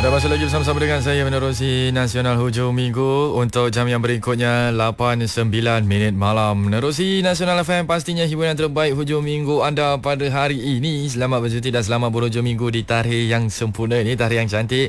Anda masih lagi bersama-sama dengan saya menerusi Nasional Hujung Minggu untuk jam yang berikutnya 8.09 malam. Menerusi Nasional FM, pastinya hiburan terbaik hujung minggu anda pada hari ini. Selamat bercuti dan selamat berhujung minggu di tarikh yang sempurna ini, tarikh yang cantik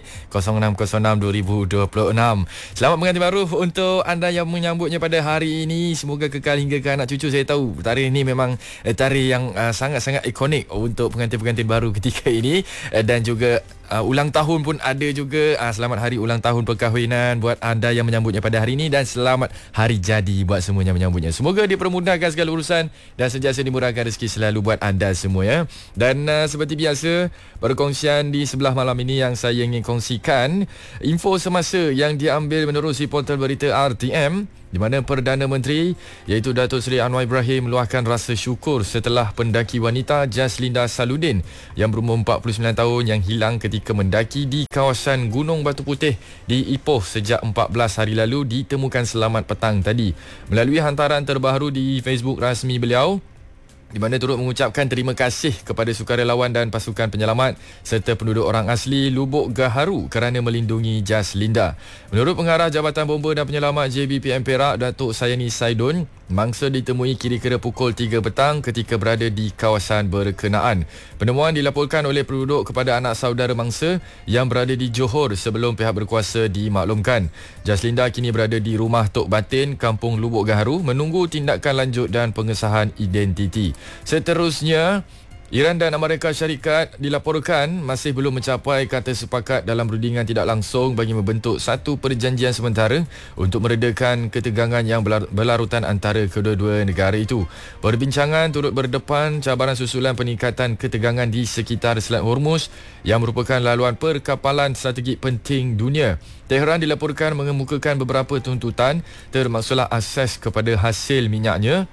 0606-2026. Selamat pengantin baru untuk anda yang menyambutnya pada hari ini. Semoga kekal hingga ke anak cucu. Saya tahu tarikh ini memang tarikh yang sangat-sangat ikonik untuk pengantin-pengantin baru ketika ini, dan juga ulang tahun pun ada juga. Selamat hari ulang tahun perkahwinan buat anda yang menyambutnya pada hari ini, dan selamat hari jadi buat semuanya menyambutnya. Semoga dipermudahkan segala urusan dan sentiasa dimurahkan rezeki selalu buat anda semua ya. Dan seperti biasa, perkongsian di sebelah malam ini yang saya ingin kongsikan info semasa yang diambil menerusi portal berita RTM, di mana Perdana Menteri iaitu Datuk Seri Anwar Ibrahim meluahkan rasa syukur setelah pendaki wanita Jaslinda Saludin yang berumur 49 tahun yang hilang ketika mendaki di kawasan Gunung Batu Putih di Ipoh sejak 14 hari lalu ditemukan selamat petang tadi. Melalui hantaran terbaru di Facebook rasmi beliau, di mana turut mengucapkan terima kasih kepada sukarelawan dan pasukan penyelamat serta penduduk orang asli Lubuk Gaharu kerana melindungi Jaslinda. Menurut Pengarah Jabatan Bomba dan Penyelamat JBPM Perak, Datuk Sayani Saidun, mangsa ditemui kira-kira pukul 3 petang ketika berada di kawasan berkenaan. Penemuan dilaporkan oleh penduduk kepada anak saudara mangsa yang berada di Johor sebelum pihak berkuasa dimaklumkan. Jaslinda kini berada di rumah Tok Batin, Kampung Lubuk Gaharu, menunggu tindakan lanjut dan pengesahan identiti. Seterusnya, Iran dan Amerika Syarikat dilaporkan masih belum mencapai kata sepakat dalam rundingan tidak langsung bagi membentuk satu perjanjian sementara untuk meredakan ketegangan yang berlarutan antara kedua-dua negara itu. Perbincangan turut berdepan cabaran susulan peningkatan ketegangan di sekitar Selat Hormuz yang merupakan laluan perkapalan strategik penting dunia. Tehran dilaporkan mengemukakan beberapa tuntutan, termasuklah akses kepada hasil minyaknya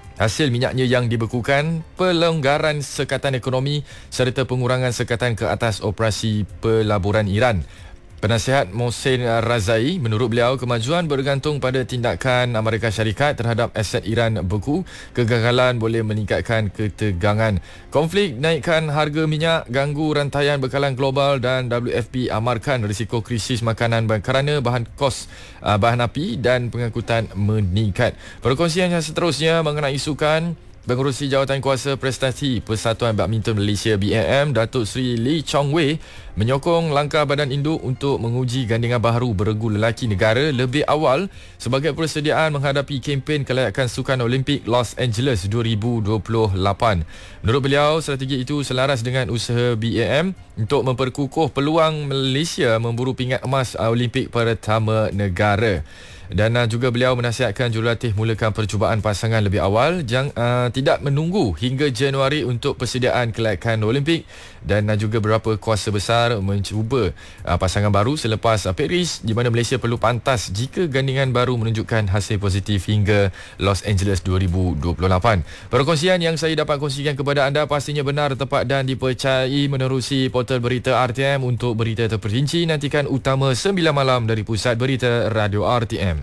yang dibekukan, pelonggaran sekatan ekonomi serta pengurangan sekatan ke atas operasi pelaburan Iran. Penasihat Mohsen Razai, menurut beliau, kemajuan bergantung pada tindakan Amerika Syarikat terhadap aset Iran beku. Kegagalan boleh meningkatkan ketegangan. Konflik naikkan harga minyak, ganggu rantaian bekalan global, dan WFP amarkan risiko krisis makanan kerana bahan api dan pengangkutan meningkat. Perkongsian yang seterusnya mengenai sukan. Pengerusi Jawatan Kuasa Prestasi Persatuan Badminton Malaysia BAM, Datuk Seri Lee Chong Wei, menyokong langkah badan induk untuk menguji gandingan baharu beregu lelaki negara lebih awal sebagai persediaan menghadapi kempen kelayakan Sukan Olimpik Los Angeles 2028. Menurut beliau, strategi itu selaras dengan usaha BAM untuk memperkukuh peluang Malaysia memburu pingat emas Olimpik pertama negara. Dan juga beliau menasihatkan jurulatih mulakan percubaan pasangan lebih awal, tidak menunggu hingga Januari untuk persediaan kelayakan Olimpik, dan juga beberapa kuasa besar mencuba pasangan baru selepas Paris, di mana Malaysia perlu pantas jika gandingan baru menunjukkan hasil positif hingga Los Angeles 2028. Perkongsian yang saya dapat kongsikan kepada anda pastinya benar, tepat dan dipercayai menerusi portal berita RTM. Untuk berita terperinci, nantikan Utama 9 malam dari Pusat Berita Radio RTM.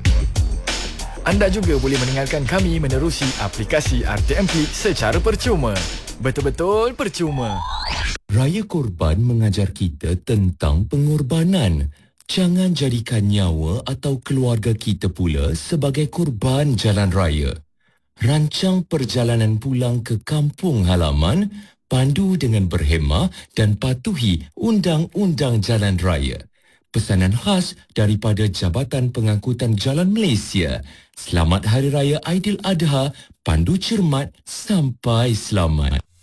Anda juga boleh mendengarkan kami menerusi aplikasi RTM Klik secara percuma. Betul-betul percuma. Raya Korban mengajar kita tentang pengorbanan. Jangan jadikan nyawa atau keluarga kita pula sebagai korban jalan raya. Rancang perjalanan pulang ke kampung halaman, pandu dengan berhemah dan patuhi undang-undang jalan raya. Pesanan khas daripada Jabatan Pengangkutan Jalan Malaysia. Selamat Hari Raya Aidiladha, pandu cermat sampai selamat.